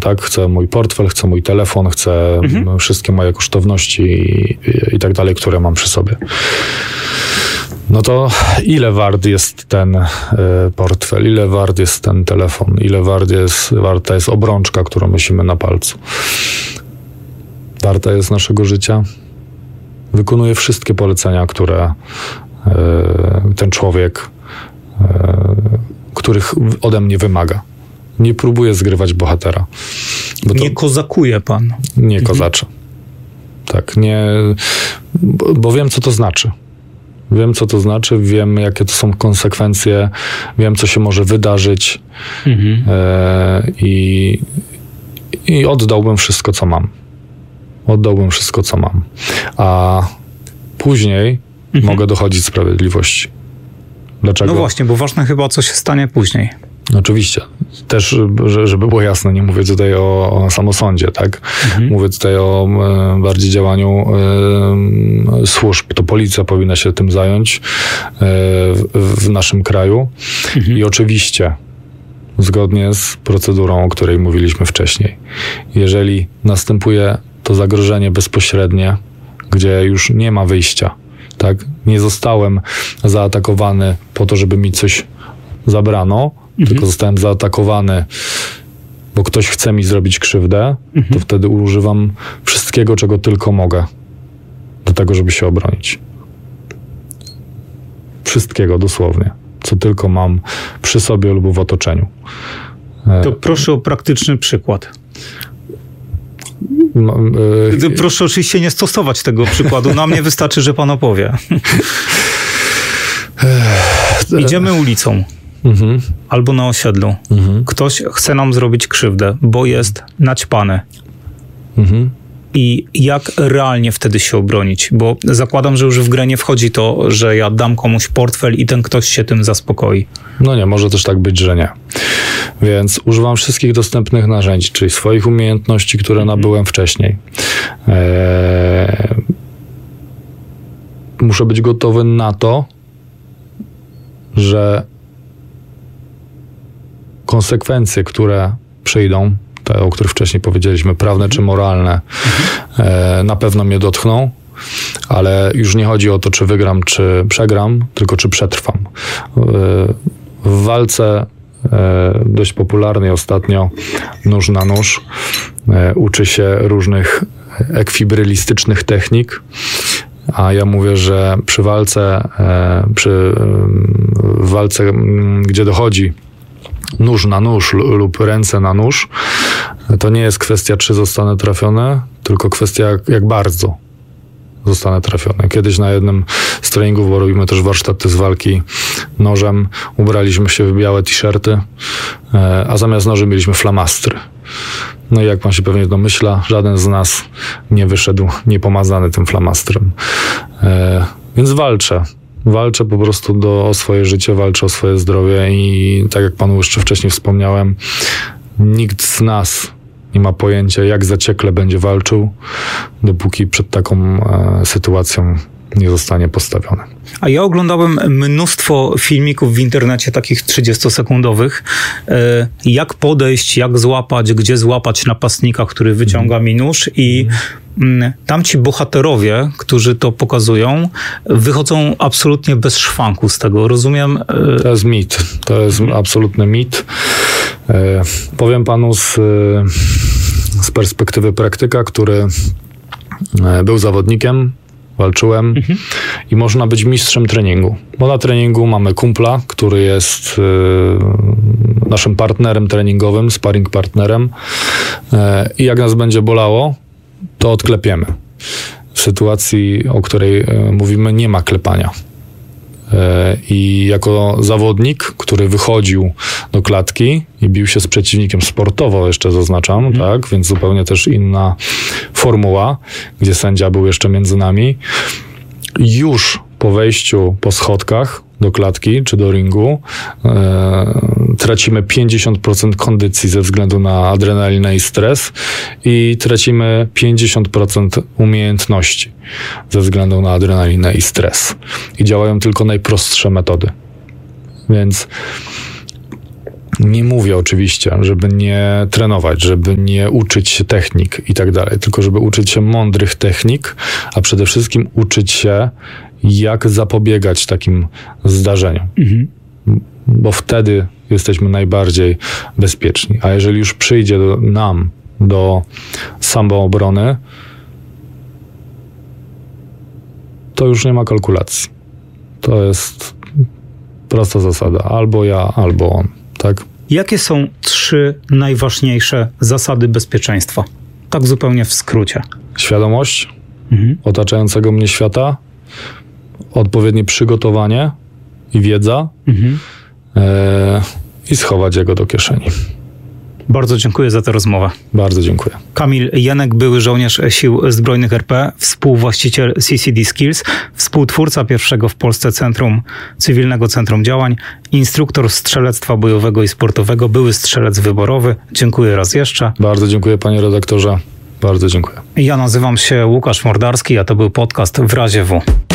tak? Chcę mój portfel, chcę mój telefon, chcę wszystkie moje kosztowności i tak dalej, które mam przy sobie. No to ile wart jest ten portfel, ile wart jest ten telefon, ile warta jest obrączka, którą nosimy na palcu. Warta jest naszego życia. Wykonuje wszystkie polecenia, które ten człowiek, których ode mnie wymaga. Nie próbuję zgrywać bohatera. Nie kozakuje pan. Nie kozaczę. Tak, nie, bo wiem, co to znaczy. Wiem, co to znaczy, wiem, jakie to są konsekwencje, wiem, co się może wydarzyć i oddałbym wszystko, co mam. Oddałbym wszystko, co mam. A później mogę dochodzić sprawiedliwości. Dlaczego? No właśnie, bo ważne chyba, co się stanie później. Oczywiście. Też, żeby było jasne, nie mówię tutaj o samosądzie, tak? Mówię tutaj o bardziej działaniu służb. To policja powinna się tym zająć w naszym kraju. I oczywiście zgodnie z procedurą, o której mówiliśmy wcześniej. Jeżeli następuje to zagrożenie bezpośrednie, gdzie już nie ma wyjścia, tak? Nie zostałem zaatakowany po to, żeby mi coś zabrano, tylko zostałem zaatakowany, bo ktoś chce mi zrobić krzywdę, to wtedy używam wszystkiego, czego tylko mogę do tego, żeby się obronić. Wszystkiego dosłownie, co tylko mam przy sobie lub w otoczeniu. To proszę o praktyczny przykład. Proszę oczywiście nie stosować tego przykładu. Na mnie wystarczy, że pan opowie. Idziemy ulicą. Albo na osiedlu. Ktoś chce nam zrobić krzywdę, bo jest naćpany. I jak realnie wtedy się obronić? Bo zakładam, że już w grę nie wchodzi to, że ja dam komuś portfel i ten ktoś się tym zaspokoi. No nie, może też tak być, że nie. Więc używam wszystkich dostępnych narzędzi, czyli swoich umiejętności, które nabyłem wcześniej. Muszę być gotowy na to, że konsekwencje, które przyjdą, te, o których wcześniej powiedzieliśmy, prawne czy moralne, na pewno mnie dotkną, ale już nie chodzi o to, czy wygram, czy przegram, tylko czy przetrwam. W walce dość popularnej ostatnio nóż na nóż uczy się różnych ekwibrylistycznych technik, a ja mówię, że przy walce, gdzie dochodzi nóż na nóż lub ręce na nóż, to nie jest kwestia, czy zostanę trafiony, tylko kwestia, jak bardzo zostanę trafiony. Kiedyś na jednym z treningów, bo robimy też warsztaty z walki nożem, ubraliśmy się w białe t-shirty, a zamiast noży mieliśmy flamastry. No i jak pan się pewnie domyśla, żaden z nas nie wyszedł niepomazany tym flamastrem. Więc walczę po prostu o swoje życie, walczę o swoje zdrowie i tak jak panu jeszcze wcześniej wspomniałem, nikt z nas nie ma pojęcia, jak zaciekle będzie walczył, dopóki przed taką sytuacją nie zostanie postawiony. A ja oglądałem mnóstwo filmików w internecie, takich 30-sekundowych, jak podejść, jak złapać, gdzie złapać napastnika, który wyciąga mi nóż i tam ci bohaterowie, którzy to pokazują, wychodzą absolutnie bez szwanku z tego, rozumiem? To jest mit. To jest absolutny mit. Powiem panu z perspektywy praktyka, który był zawodnikiem, walczyłem i można być mistrzem treningu. Bo na treningu mamy kumpla, który jest naszym partnerem treningowym, sparring partnerem i jak nas będzie bolało, to odklepiemy. W sytuacji, o której mówimy, nie ma klepania. I jako zawodnik, który wychodził do klatki i bił się z przeciwnikiem sportowo, jeszcze zaznaczam, tak, więc zupełnie też inna formuła, gdzie sędzia był jeszcze między nami, już po wejściu po schodkach do klatki czy do ringu tracimy 50% kondycji ze względu na adrenalinę i stres i tracimy 50% umiejętności ze względu na adrenalinę i stres. I działają tylko najprostsze metody. Więc Nie mówię oczywiście, żeby nie trenować, żeby nie uczyć się technik i tak dalej, tylko żeby uczyć się mądrych technik, a przede wszystkim uczyć się, jak zapobiegać takim zdarzeniom. Bo wtedy jesteśmy najbardziej bezpieczni. A jeżeli już przyjdzie nam do samoobrony, to już nie ma kalkulacji. To jest prosta zasada. Albo ja, albo on. Tak? Jakie są 3 najważniejsze zasady bezpieczeństwa? Tak zupełnie w skrócie. Świadomość otaczającego mnie świata, odpowiednie przygotowanie i wiedza i schować jego do kieszeni. Bardzo dziękuję za tę rozmowę. Bardzo dziękuję. Kamil Janek, były żołnierz Sił Zbrojnych RP, współwłaściciel CCD Skills, współtwórca pierwszego w Polsce Cywilnego Centrum Działań, instruktor strzelectwa bojowego i sportowego, były strzelec wyborowy. Dziękuję raz jeszcze. Bardzo dziękuję, panie redaktorze. Bardzo dziękuję. Ja nazywam się Łukasz Mordarski, a to był podcast W razie W.